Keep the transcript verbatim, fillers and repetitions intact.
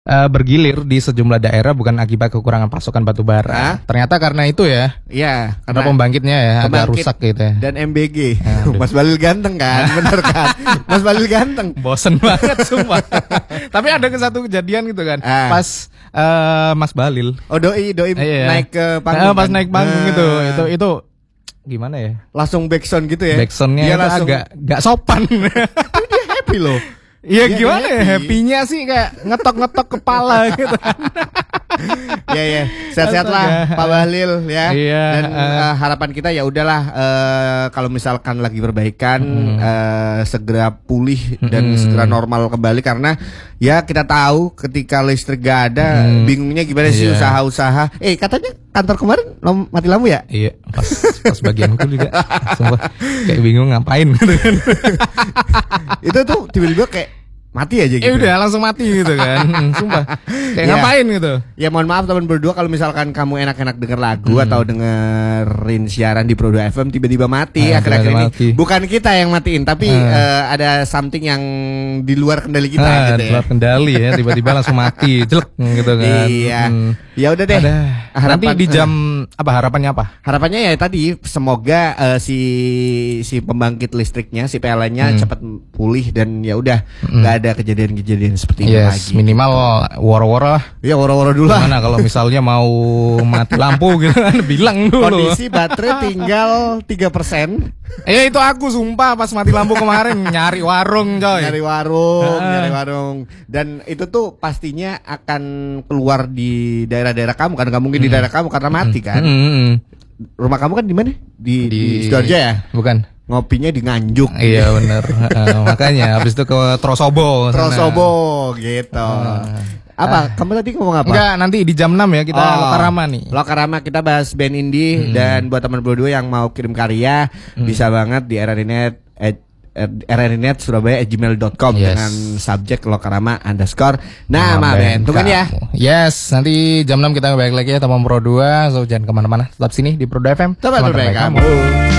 uh, bergilir di sejumlah daerah bukan akibat kekurangan pasokan batu bara. Hah? Ternyata karena itu ya. Iya, karena pembangkitnya ya agak rusak gitu ya. Dan M B G. Ya, Mas Balil ganteng kan? Bener kan? Mas Balil ganteng. Bosen banget sumpah. Tapi ada ke satu kejadian gitu kan. Ah. Pas uh, Mas Balil. Oh, doi doi eh, naik ke panggung. Nah, pas kan? naik panggung nah. itu itu itu gimana ya? Langsung backsound gitu ya. Backsoundnya itu langsung... agak gak sopan. Tapi dia happy loh. Iya gimana ya, happy-nya sih kayak ngetok-ngetok kepala gitu kan. Ya ya, sehat-sehat lah Pak Bahlil ya. Iya, Dan uh, harapan kita ya udahlah uh, kalau misalkan lagi perbaikan hmm. uh, segera pulih dan hmm. segera normal kembali, karena ya kita tahu ketika listrik gak ada hmm. bingungnya gimana sih yeah. usaha-usaha. Eh katanya kantor kemarin lam, mati lampu ya? Iya, pas pas bagianku juga. Sumpah kayak bingung ngapain gitu kan. Itu tuh tiba-tiba kayak mati aja gitu. Eh udah langsung mati gitu kan. Sumpah. Kayak ya, ngapain gitu. Ya mohon maaf teman berdua kalau misalkan kamu enak-enak denger lagu hmm. atau dengerin siaran di Pro dua F M tiba-tiba mati ah, akhir-akhir ini. Mati. Bukan kita yang matiin, tapi ah. uh, ada something yang di luar kendali kita ah, gitu ya. Di luar ya. kendali ya, tiba-tiba langsung mati, jelek gitu kan. Iya. Hmm. Ya udah deh. Ada. Harapan, nanti di jam uh, apa harapannya apa? Harapannya ya tadi semoga uh, si si pembangkit listriknya, si P L N-nya hmm. cepat pulih dan ya udah nggak hmm. ada kejadian-kejadian seperti ini yes, lagi. Minimal woro-woro lah. Iya woro-woro dulu lah. Gimana kalau misalnya mau mati lampu gitu kan, bilang dulu. Kondisi baterai tinggal tiga persen. Eh itu aku sumpah pas mati lampu kemarin nyari warung coy. Nyari warung, ah. nyari warung. Dan itu tuh pastinya akan keluar di daerah-daerah kamu, karena nggak mungkin hmm. di daerah kamu karena mati kan. Hmm, hmm, hmm. Rumah kamu kan di mana? Di, di, di Sidoarjo ya? Bukan. Ngopinya di Nganjuk. Iya benar. uh, makanya habis itu ke Trosobo. Trosobo gitu. Uh, apa? Uh, Kamu tadi ngomong apa? Enggak, nanti di jam enam ya kita oh, Lokarama nih. Lokarama kita bahas band indie hmm. dan buat teman berdua yang mau kirim karya hmm. bisa banget di r r i net r r i net surabaya at gmail dot com yes. dengan subjek Lokarama underscore nama band. Tungguin ya. Yes, nanti jam enam kita balik lagi ya teman Pro dua. So jangan kemana-mana, tetap sini di Pro dua F M. Teman terbaik kamu.